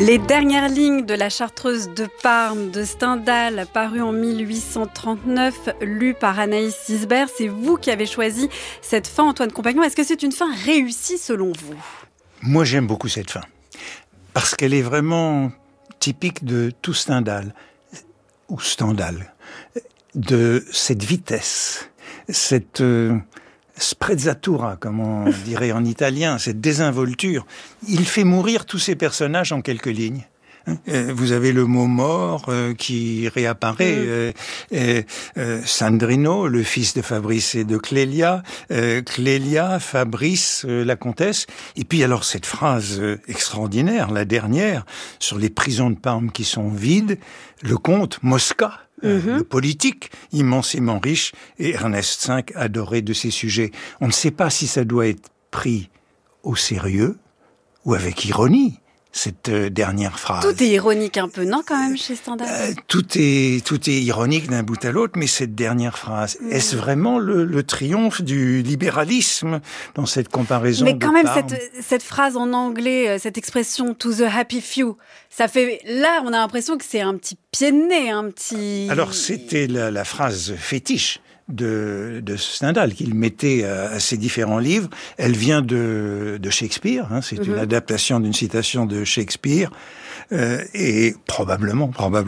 Les dernières lignes de la Chartreuse de Parme de Stendhal, paru en 1839, lu par Anaïs Sisbert. C'est vous qui avez choisi cette fin, Antoine Compagnon. Est-ce que c'est une fin réussie selon vous ? Moi, j'aime beaucoup cette fin, parce qu'elle est vraiment typique de tout Stendhal, ou Stendhal, de cette vitesse, cette sprezzatura, comme on dirait en italien, cette désinvolture. Il fait mourir tous ces personnages en quelques lignes. Vous avez le mot mort qui réapparaît. Sandrino, le fils de Fabrice et de Clélia. Clélia, Fabrice, la comtesse. Et puis alors cette phrase extraordinaire, la dernière, sur les prisons de Parme qui sont vides. Le comte, Mosca, le politique, immensément riche, et Ernest V, adoré de ces sujets. On ne sait pas si ça doit être pris au sérieux ou avec ironie. Cette dernière phrase. Tout est ironique un peu, non, quand même, chez Stendhal ? Tout est ironique d'un bout à l'autre, mais cette dernière phrase, est-ce vraiment le triomphe du libéralisme dans cette comparaison ? Mais quand même, cette phrase en anglais, cette expression « to the happy few », ça fait... Là, on a l'impression que c'est un petit pied de nez, un petit... Alors, c'était la phrase fétiche de Stendhal qu'il mettait à ses différents livres. Elle vient de Shakespeare, c'est une adaptation d'une citation de Shakespeare, et probablement,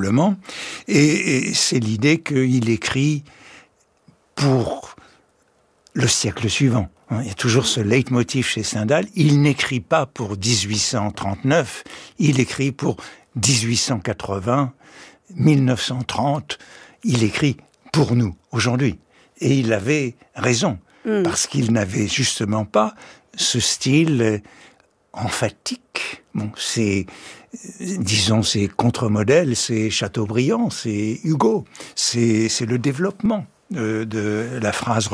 et c'est l'idée qu'il écrit pour le siècle suivant. Il y a toujours ce leitmotiv chez Stendhal. Il n'écrit pas pour 1839, il écrit pour 1880, 1930. Il écrit pour nous, aujourd'hui. Et il avait raison, parce qu'il n'avait justement pas ce style emphatique. Bon, c'est contre-modèle, c'est Chateaubriand, c'est Hugo, c'est le développement de la phrase